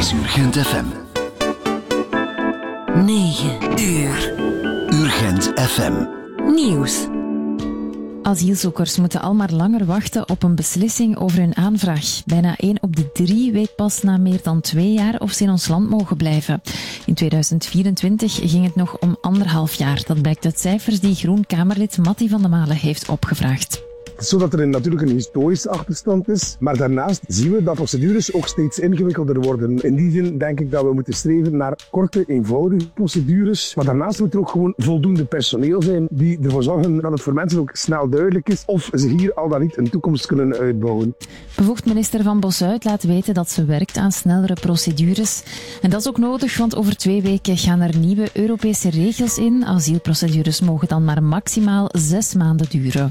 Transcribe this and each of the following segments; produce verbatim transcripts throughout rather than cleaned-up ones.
is Urgent F M. negen uur. Urgent F M. Nieuws. Asielzoekers moeten al maar langer wachten op een beslissing over hun aanvraag. Bijna één op de drie weet pas na meer dan twee jaar of ze in ons land mogen blijven. In tweeduizend vierentwintig ging het nog om anderhalf jaar. Dat blijkt uit cijfers die Groen-Kamerlid Matty van de Malen heeft opgevraagd. Zodat er natuurlijk een historische achterstand is. Maar daarnaast zien we dat procedures ook steeds ingewikkelder worden. In die zin denk ik dat we moeten streven naar korte, eenvoudige procedures. Maar daarnaast moet er ook gewoon voldoende personeel zijn die ervoor zorgen dat het voor mensen ook snel duidelijk is of ze hier al dan niet een toekomst kunnen uitbouwen. Bevoegd minister Van Bossuit laat weten dat ze werkt aan snellere procedures. En dat is ook nodig, want over twee weken gaan er nieuwe Europese regels in. Asielprocedures mogen dan maar maximaal zes maanden duren.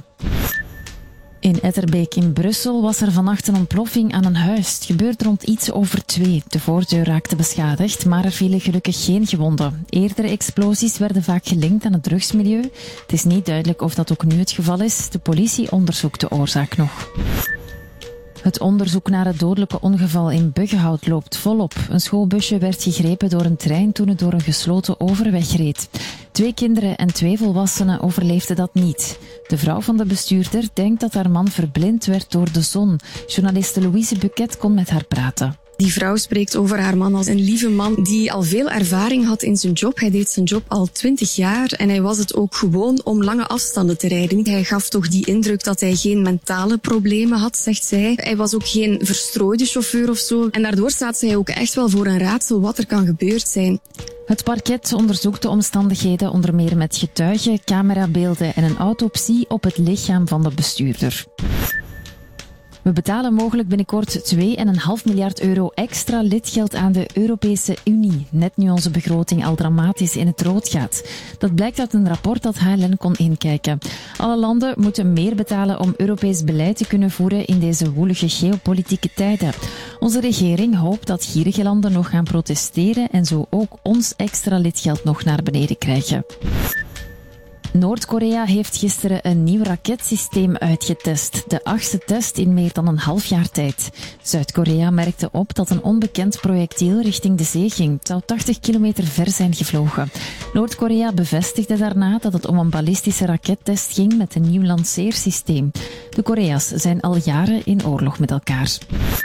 In Etterbeek in Brussel was er vannacht een ontploffing aan een huis. Het gebeurde rond iets over twee. De voordeur raakte beschadigd, maar er vielen gelukkig geen gewonden. Eerdere explosies werden vaak gelinkt aan het drugsmilieu. Het is niet duidelijk of dat ook nu het geval is. De politie onderzoekt de oorzaak nog. Het onderzoek naar het dodelijke ongeval in Buggenhout loopt volop. Een schoolbusje werd gegrepen door een trein toen het door een gesloten overweg reed. Twee kinderen en twee volwassenen overleefden dat niet. De vrouw van de bestuurder denkt dat haar man verblind werd door de zon. Journaliste Louise Buquet kon met haar praten. Die vrouw spreekt over haar man als een lieve man die al veel ervaring had in zijn job. Hij deed zijn job al twintig jaar en hij was het ook gewoon om lange afstanden te rijden. Hij gaf toch die indruk dat hij geen mentale problemen had, zegt zij. Hij was ook geen verstrooide chauffeur of zo. En daardoor staat zij ook echt wel voor een raadsel wat er kan gebeurd zijn. Het parket onderzoekt de omstandigheden onder meer met getuigen, camerabeelden en een autopsie op het lichaam van de bestuurder. We betalen mogelijk binnenkort twee komma vijf miljard euro extra lidgeld aan de Europese Unie, net nu onze begroting al dramatisch in het rood gaat. Dat blijkt uit een rapport dat H L N kon inkijken. Alle landen moeten meer betalen om Europees beleid te kunnen voeren in deze woelige geopolitieke tijden. Onze regering hoopt dat gierige landen nog gaan protesteren en zo ook ons extra lidgeld nog naar beneden krijgen. Noord-Korea heeft gisteren een nieuw raketsysteem uitgetest. De achtste test in meer dan een half jaar tijd. Zuid-Korea merkte op dat een onbekend projectiel richting de zee ging. Het zou tachtig kilometer ver zijn gevlogen. Noord-Korea bevestigde daarna dat het om een ballistische rakettest ging met een nieuw lanceersysteem. De Korea's zijn al jaren in oorlog met elkaar.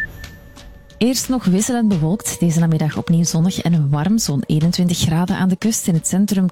Eerst nog wisselend bewolkt. Deze namiddag opnieuw zonnig en warm, zo'n eenentwintig graden aan de kust. In het centrum